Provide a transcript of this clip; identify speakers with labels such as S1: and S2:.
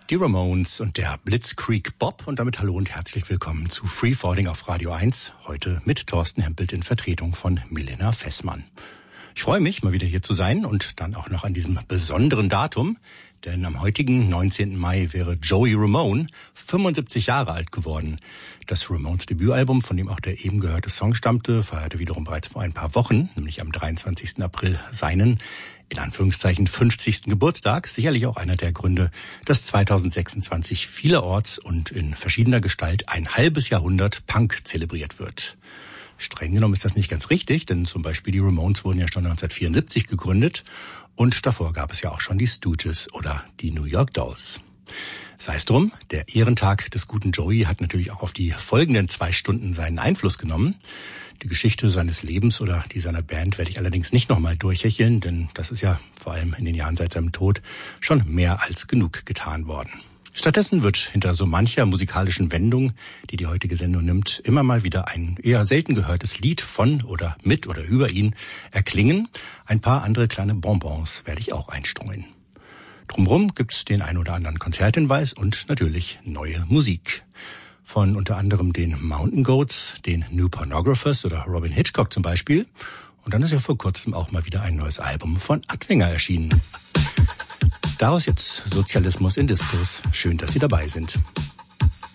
S1: Die Ramones und der Blitzkrieg Bob und damit hallo und herzlich willkommen zu Free Falling auf Radio 1, heute mit Thorsten Hempelt in Vertretung von Milena Fessmann. Ich freue mich, mal wieder hier zu sein und dann auch noch an diesem besonderen Datum, denn am heutigen 19. Mai wäre Joey Ramone 75 Jahre alt geworden. Das Ramones Debütalbum, von dem auch der eben gehörte Song stammte, feierte wiederum bereits vor ein paar Wochen, nämlich am 23. April seinen, in Anführungszeichen, 50. Geburtstag. Sicherlich auch einer der Gründe, dass 2026 vielerorts und in verschiedener Gestalt ein halbes Jahrhundert Punk zelebriert wird. Streng genommen ist das nicht ganz richtig, denn zum Beispiel die Ramones wurden ja schon 1974 gegründet und davor gab es ja auch schon die Stooges oder die New York Dolls. Sei es drum, der Ehrentag des guten Joey hat natürlich auch auf die folgenden 2 Stunden seinen Einfluss genommen. Die Geschichte seines Lebens oder die seiner Band werde ich allerdings nicht nochmal durchhecheln, denn das ist ja vor allem in den Jahren seit seinem Tod schon mehr als genug getan worden. Stattdessen wird hinter so mancher musikalischen Wendung, die heutige Sendung nimmt, immer mal wieder ein eher selten gehörtes Lied von oder mit oder über ihn erklingen. Ein paar andere kleine Bonbons werde ich auch einstreuen. Drumherum gibt's den ein oder anderen Konzerthinweis und natürlich neue Musik. Von unter anderem den Mountain Goats, den New Pornographers oder Robin Hitchcock zum Beispiel. Und dann ist ja vor kurzem auch mal wieder ein neues Album von Adwinger erschienen. Daraus jetzt Sozialismus in Diskus. Schön, dass Sie dabei sind.